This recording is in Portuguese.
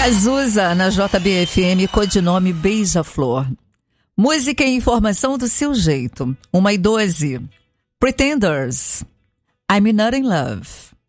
Cazuza na JBFM, codinome Beija-Flor. Música e informação do seu jeito. 1h12. Pretenders. I'm Not in Love.